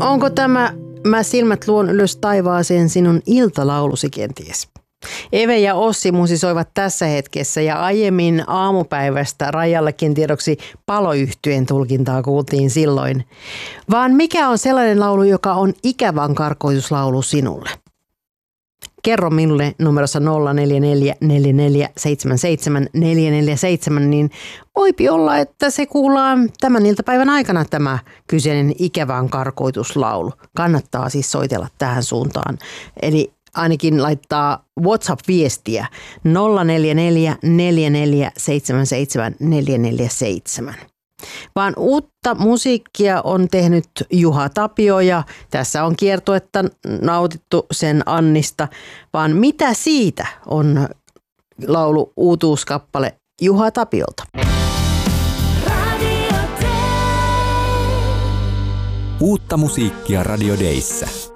Onko tämä Mä silmät luon ylös taivaaseen sinun iltalaulusi kenties? Eve ja Ossi musisoivat tässä hetkessä ja aiemmin aamupäivästä Rajallekin tiedoksi Palo-yhtyeen tulkintaa kuultiin silloin. Vaan mikä on sellainen laulu, joka on ikävän karkoituslaulu sinulle? Kerro minulle numerossa 0444477447, niin voipi olla, että se kuullaan tämän iltapäivän aikana tämä kyseinen ikävän karkoituslaulu. Kannattaa siis soitella tähän suuntaan. Eli ainakin laittaa WhatsApp-viestiä 0444477447. Vaan uutta musiikkia on tehnyt Juha Tapio ja tässä on kiertuetta nautittu sen Annista. Vaan mitä siitä on laulu uutuuskappale Juha Tapiolta? Uutta musiikkia Radio Dayssä.